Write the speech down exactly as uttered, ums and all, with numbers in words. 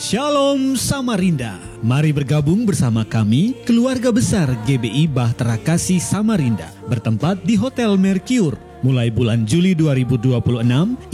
Shalom Samarinda. Mari bergabung bersama kami, keluarga besar G B I Bahtera Kasih Samarinda, bertempat di Hotel Mercure mulai bulan Juli dua ribu dua puluh enam